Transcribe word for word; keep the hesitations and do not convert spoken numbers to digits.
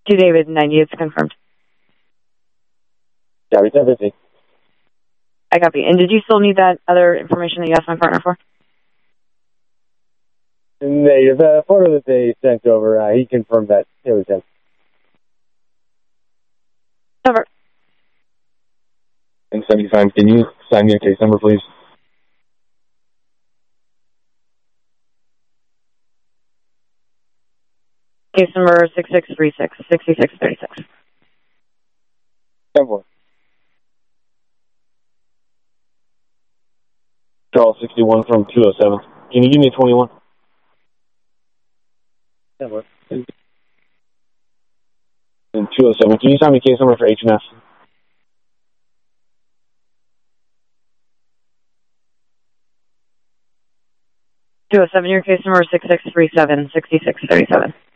To David, ninety, it's confirmed. Copy, ten fifty. I copy. And did you still need that other information that you asked my partner for? Negative. The photo that they sent over, uh, he confirmed that it was him. Over. And seventy-five, can you sign me a case number, please? Case number six six three six, six six three six. ten four. Charles sixty-one from two oh seven. Can you give me a twenty-one? ten four. And two oh seven. Can you sign me a case number for H and F? two oh seven, your case number six six three seven, six six three seven.